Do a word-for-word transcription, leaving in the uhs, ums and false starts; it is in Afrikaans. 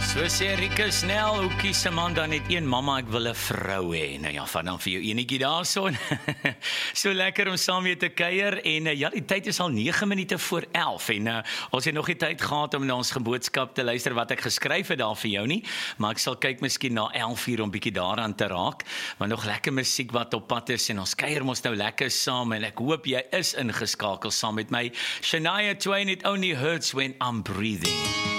So sê Rika snel, hoe kies 'n man dan net een mamma, ek wil 'n vrou hê. Nou ja, van dan vir jou enetjie daarson. So lekker om saam mee te kuier en uh, ja, die tyd is al nege minute voor elf en uh, ons het nog nie tyd gehad om na ons geboodskap te luister wat ek geskryf het daar vir jou nie, maar ek sal kyk miskien na elf uur om bietjie daaraan te raak, maar nog lekker musiek wat op pad is en ons kuier mos nou lekker saam en ek hoop jy is ingeskakel saam met my. Shania Twain, It Only Hurts When I'm Breathing.